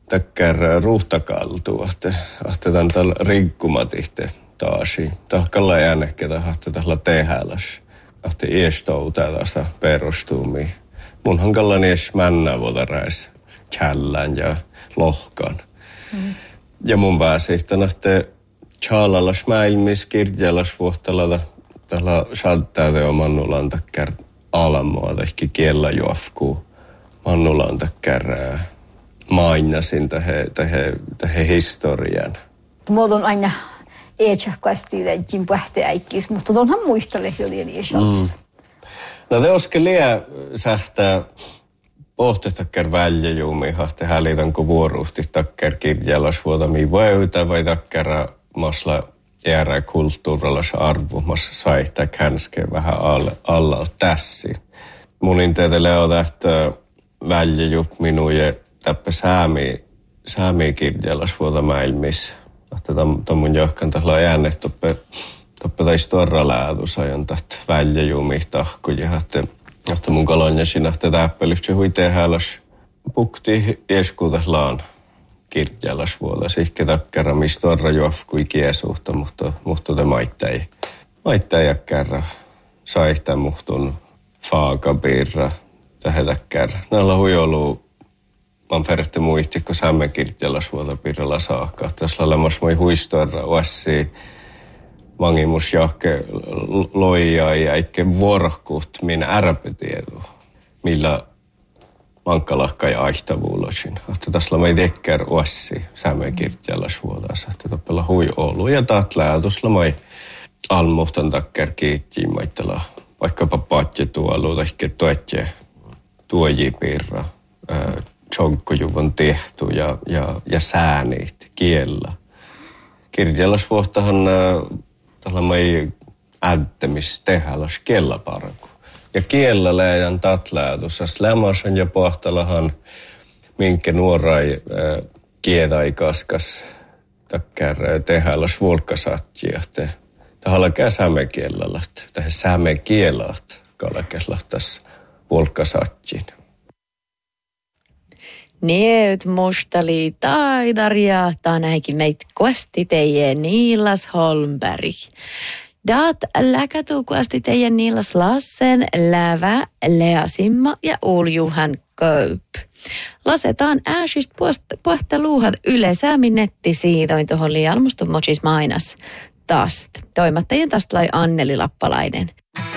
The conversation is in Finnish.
takkar ruuhtakaltua, että tämän tällä rikkumatihte taasi. Tahkalla jäänekkä tahti tällä tehäläs. Ahti iestoutaa perustuumi. Mun hankalla nies männä votarais källän ja lohkan. Ja mun pääsihtan, että tjaalallas mäilmis kirjallas vuohtalata tällä saattaa jo mannulan takkar alamoa tai kiellä juofkuu. Mannulan takkar mainasin tähän historian. Mulla on aina eetsäkkästi täjin pähteäikkiis, mutta onhan muistele hiljen eesats. No te oske liian sähtää pohtetakkar väljäjuumiha, te hälitanko vuoruusti takkar kirjallas vuotami vöytä vai takkara masla järä kulttuurillas arvu, mas saihtaa känskeen vähän alla tässä. Munin teitä leo tähtää väljäjup minuje täppä säämi kirjallas vuota maailmissa. Mun johkan tällä äänet toppe taisi torra läätus ajan täht väljäjuumi tahkuja. Että mun kolonjasina täppelyhtsä huiteen hääläs pukti ieskuutaslaan kirjallas vuotta. Sihke takkara, mistä torra juofkui kiesuhta, mutta te maittai jäkkärra saihtaa muhtun faakabirra tähän takkara. Näillä huijoluu mä oon periaatteessa muisti, kun saamme kirjallas vuotta pirralla saakka. Tässä olemassa moi huistorra uassi vangimus johke loija ja eikä vuorokkuut minä ärpetiedu, millä mankkalahka ja aihtavuulosin. Että tässä on meitä ekkär uassi saamme kirjallas vuodassa. Että toppella hui olu ja tatlää. Tuossa moi almuhtan takkär kiittiin maittella vaikkapa patje tuolu tai tuetje tuojipirra. Tjonkkojuvan tehty ja säänit kiellä. Kirjallasvuottahan tällä mai ääntämis tehäläs kielläparku. Ja kiellä läjän tatläätusas lämäsen ja pohtalahan minkä nuorai kiedai kaskas takkär tehäläs volkasatjia. Tähän käsämme kielellä, tähän säämme kielät kalakella tässä volkasatjin. Neut mustali taidaria, tänäkin meitä kosti teidän Niilas Holmberg. Dat läkätuu kosti teidän Niilas Lassen, Lävä, Lea Simma ja Uljuhan Köp. Lasetaan ääsistä puhteluuhat yleisäämin nettisiitoin tuohon liialmustun mochis mainas tast. Toimattajien tast lai Anneli Lappalainen.